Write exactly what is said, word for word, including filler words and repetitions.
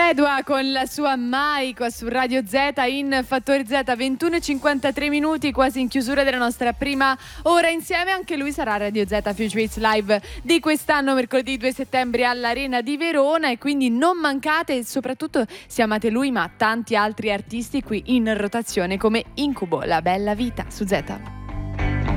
Edua con la sua Mai qua su Radio Z in Fattori Z, ventuno e cinquantatré minuti, quasi in chiusura della nostra prima ora insieme. Anche lui sarà Radio Z Future Hits Live di quest'anno, mercoledì due settembre all'Arena di Verona, e quindi non mancate, e soprattutto se amate lui ma tanti altri artisti qui in rotazione come Incubo, la bella vita su Z.